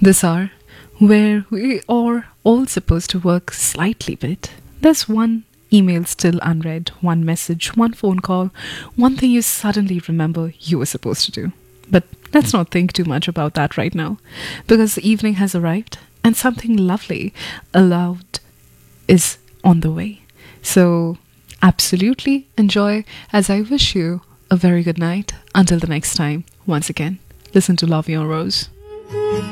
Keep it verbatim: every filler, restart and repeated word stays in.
this hour where we are all supposed to work slightly bit. There's one email still unread, one message, one phone call, one thing you suddenly remember you were supposed to do. But let's not think too much about that right now, because the evening has arrived and something lovely allowed is on the way. So absolutely enjoy as I wish you a very good night until the next time. Once again, listen to Love Your Rose.